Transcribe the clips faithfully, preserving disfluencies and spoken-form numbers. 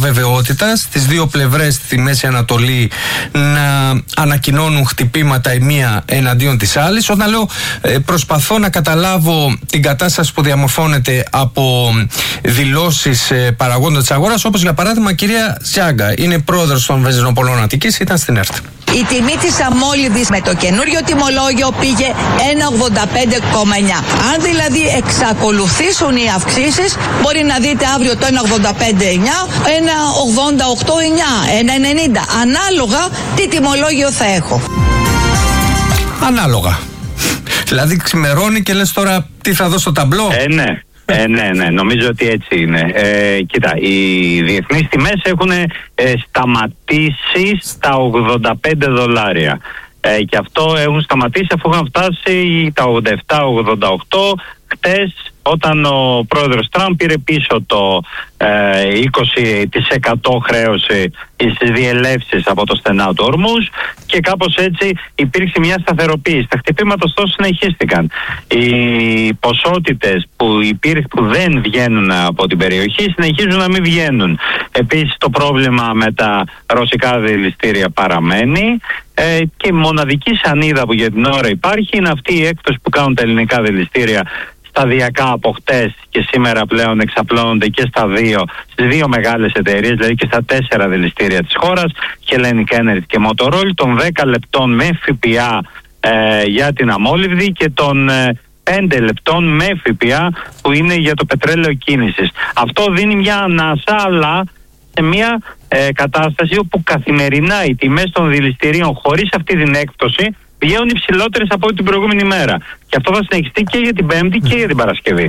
αβεβαιότητας, στις δύο πλευρές στη Μέση Ανατολή να ανακοινώνουν χτυπήματα η μία εναντίον της άλλης. Όταν λέω ε, προσπαθώ να καταλάβω την κατάσταση που διαμορφώνεται από δηλώσεις ε, παραγόντων της αγοράς, όπως για παράδειγμα η κυρία Ζιάγκα, είναι πρόεδρος των Βενζινοπολών Αττικής, ήταν στην ΕΡΤ. Η τιμή της αμόλυβδης με το καινούριο τιμολόγιο πήγε ένα ογδόντα πέντε κόμμα εννιά. Αν δηλαδή εξακολουθήσουν οι αυξήσεις, μπορεί να δείτε αύριο το ένα ογδόντα πέντε εννιά, ένα ογδόντα οκτώ εννιά, ένα ενενήντα. Ανάλογα τι τιμολόγιο θα έχω. Ανάλογα. Δηλαδή ξημερώνει και λες τώρα τι θα δω στο ταμπλό. Ε, ναι. Ε, ναι, ναι, νομίζω ότι έτσι είναι. Ε, κοίτα, οι διεθνείς τιμές έχουν ε, σταματήσει στα ογδόντα πέντε δολάρια. Ε, και αυτό έχουν σταματήσει αφού είχαν φτάσει τα ογδόντα επτά ογδόντα οκτώ χτες, όταν ο πρόεδρος Τραμπ πήρε πίσω το ε, είκοσι τοις εκατό χρέωση στις διελεύσεις από το στενά του Ορμούζ και κάπως έτσι υπήρξε μια σταθεροποίηση. Τα χτυπήματα ωστόσο συνεχίστηκαν. Οι ποσότητες που, υπήρχε, που δεν βγαίνουν από την περιοχή συνεχίζουν να μην βγαίνουν. Επίσης το πρόβλημα με τα ρωσικά δηληστήρια παραμένει ε, και η μοναδική σανίδα που για την ώρα υπάρχει είναι αυτή η έκπτωση που κάνουν τα ελληνικά δηληστήρια σταδιακά από χτες και σήμερα πλέον εξαπλώνονται και στα δύο, στις δύο μεγάλες εταιρείες, δηλαδή και στα τέσσερα δηληστήρια της χώρας, Hellenic Energy και Motorola, των δέκα λεπτών με ΦΠΑ ε, για την αμόλυβδη και των ε, πέντε λεπτών με ΦΠΑ που είναι για το πετρέλαιο κίνησης. Αυτό δίνει μια ανάσα, αλλά σε μια ε, κατάσταση όπου καθημερινά οι τιμές των δηληστηρίων χωρίς αυτή την έκπτωση βγαίνουν υψηλότερες από την προηγούμενη μέρα. Και αυτό θα συνεχιστεί και για την Πέμπτη και για την Παρασκευή.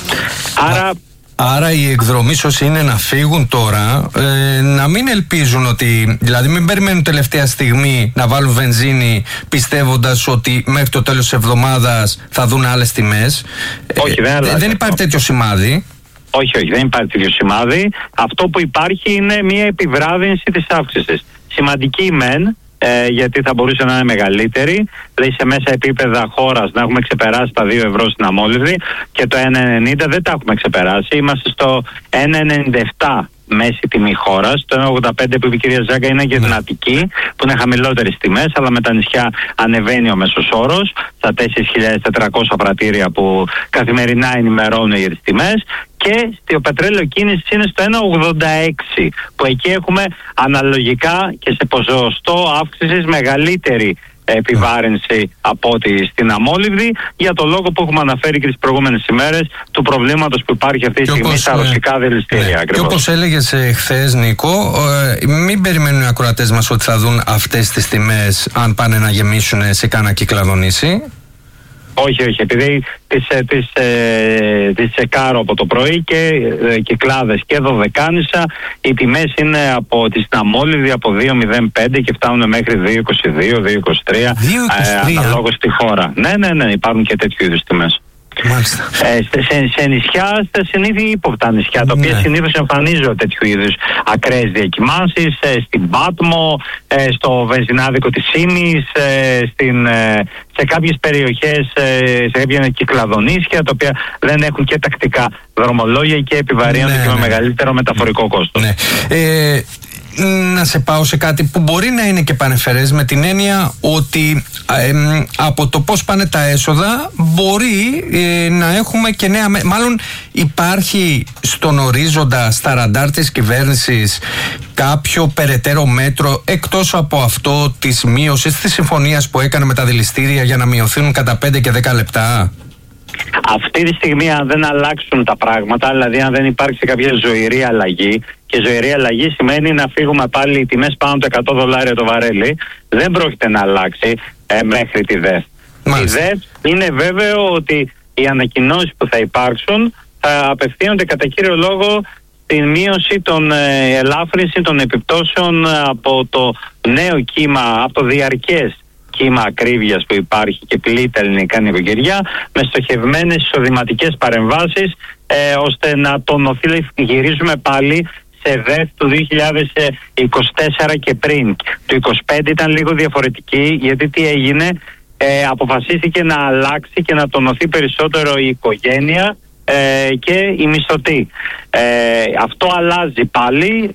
Άρα... Άρα οι εκδρομείς όσοι είναι να φύγουν τώρα ε, να μην ελπίζουν ότι, δηλαδή μην περιμένουν τελευταία στιγμή να βάλουν βενζίνη πιστεύοντας ότι μέχρι το τέλος της εβδομάδας θα δουν άλλες τιμές. Όχι, δεν, ε, δεν υπάρχει τέτοιο σημάδι. Όχι, όχι, δεν υπάρχει τέτοιο σημάδι. Αυτό που υπάρχει είναι μια επιβράδυνση της αύξησης. Σημαντική μεν, Ε, γιατί θα μπορούσε να είναι μεγαλύτερη, δηλαδή σε μέσα επίπεδα χώρας να έχουμε ξεπεράσει τα δύο ευρώ στην αμόλυβδη και το ένα ενενήντα δεν τα έχουμε ξεπεράσει, είμαστε στο ένα ενενήντα επτά μέση τιμή χώρας. Το ένα ογδόντα πέντε που είπε η κυρία Ζάγκα είναι για την Αττική, που είναι χαμηλότερες τιμές, αλλά με τα νησιά ανεβαίνει ο μέσος όρος στα τέσσερις χιλιάδες τετρακόσια πρατήρια που καθημερινά ενημερώνουν για τις τιμές. Και στο πετρέλαιο κίνησης είναι στο ένα ογδόντα έξι, που εκεί έχουμε αναλογικά και σε ποσοστό αύξησης μεγαλύτερη επιβάρυνση από ό,τι στην αμόλυβδη, για το λόγο που έχουμε αναφέρει και τις προηγούμενες ημέρες του προβλήματος που υπάρχει αυτή τη στιγμή στα ρωσικά δηληστήρια. Ναι. Και όπως έλεγες ε, χθες, Νίκο, ε, μην περιμένουν οι ακροατές μας ότι θα δουν αυτές τις τιμές αν πάνε να γεμίσουν σε κάνα κυκλαδονήσι. Όχι, όχι, επειδή τις, τις, ε, τις τσεκάρω από το πρωί και ε, Κυκλάδες και Δωδεκάνησα, οι τιμές είναι από τη Αμόλυβδη από δύο μηδέν πέντε και φτάνουν μέχρι δύο είκοσι δύο, δύο είκοσι τρία, ε, αναλόγως στη χώρα. Ναι, ναι, ναι, υπάρχουν και τέτοιου είδους τιμές. Ε, σε, σε νησιά, στα συνήθεια ύποπτα νησιά, τα οποία ναι. συνήθως εμφανίζονται τέτοιου είδους ακραίες διακυμάνσεις, ε, στην Πάτμο, ε, στο βενζινάδικο της Ήμης, ε, στην, ε, σε κάποιες περιοχές, ε, σε κάποια κυκλαδονήσια, τα οποία δεν έχουν και τακτικά δρομολόγια και επιβαρύνονται ναι, και με ναι. μεγαλύτερο μεταφορικό κόστος. Ναι. Ε, να σε πάω σε κάτι που μπορεί να είναι και πανεφερές, με την έννοια ότι ε, από το πώς πάνε τα έσοδα μπορεί ε, να έχουμε και νέα, μάλλον υπάρχει στον ορίζοντα, στα ραντάρ της κυβέρνησης κάποιο περαιτέρω μέτρο εκτός από αυτό της μείωσης της συμφωνίας που έκανε με τα δηληστήρια για να μειωθούν κατά πέντε και δέκα λεπτά? Αυτή τη στιγμή, αν δεν αλλάξουν τα πράγματα, δηλαδή αν δεν υπάρξει κάποια ζωηρή αλλαγή, και ζωηρή αλλαγή σημαίνει να φύγουμε πάλι οι τιμές πάνω από εκατό δολάρια το βαρέλι, δεν πρόκειται να αλλάξει ε, μέχρι τη ΔΕΘ. Η ΔΕΘ είναι βέβαιο ότι οι ανακοινώσεις που θα υπάρξουν θα απευθύνονται κατά κύριο λόγο στην μείωση των ε, ελάφρυνση των επιπτώσεων από το νέο κύμα, από το διαρκές κύμα ακρίβειας που υπάρχει και πλήττει τα ελληνικά νοικοκυριά, με στοχευμένες εισοδηματικές παρεμβάσεις, ε, ώστε να τονωθεί, γυρίζουμε πάλι σε ΔΕΘ του δύο χιλιάδες είκοσι τέσσερα και πριν. Το είκοσι πέντε ήταν λίγο διαφορετική, γιατί τι έγινε, ε, αποφασίστηκε να αλλάξει και να τονωθεί περισσότερο η οικογένεια ε, και η μισθωτή. Ε, αυτό αλλάζει πάλι.